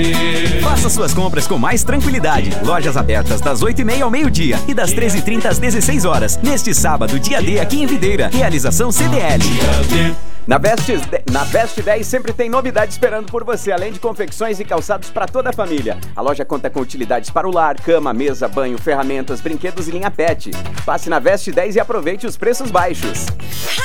Faça suas compras com mais tranquilidade. Lojas abertas das 8h30 ao meio-dia e das 13h30 às 16 horas. Neste sábado, dia D, aqui em Videira. Realização CDL. Na Best 10 sempre tem novidade esperando por você, além de confecções e calçados para toda a família. A loja conta com utilidades para o lar, cama, mesa, banho, ferramentas, brinquedos e linha pet. Passe na Best 10 e aproveite os preços baixos.